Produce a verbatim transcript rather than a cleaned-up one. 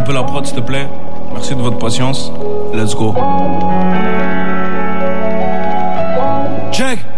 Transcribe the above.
un peu la prod, s'il te plaît. Merci de votre patience. Let's go. Check.